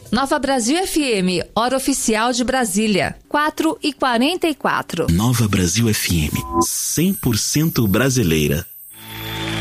Nova Brasil FM, hora oficial de Brasília, 4h44. Nova Brasil FM, 100% brasileira.